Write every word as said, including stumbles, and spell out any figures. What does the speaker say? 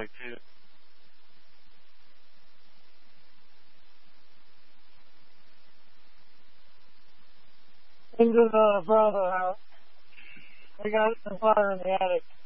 attic, too. Into the front of the house. I got the fire in the attic.